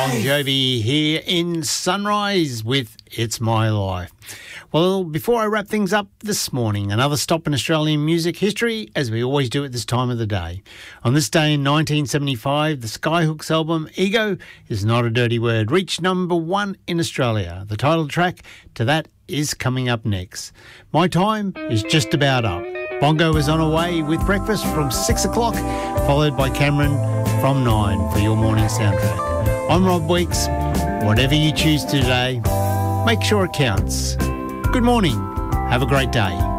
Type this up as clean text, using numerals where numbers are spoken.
Jovi here in Sunrise with It's My Life. Well, before I wrap things up this morning, another stop in Australian music history, as we always do at this time of the day. On this day in 1975, the Skyhooks album Ego is Not a Dirty Word reached number 1 in Australia. The title track to that is coming up next. My time is just about up. Bongo is on her way with breakfast from 6 o'clock, followed by Cameron from 9 for your morning soundtrack. I'm Rob Weeks. Whatever you choose today, make sure it counts. Good morning. Have a great day.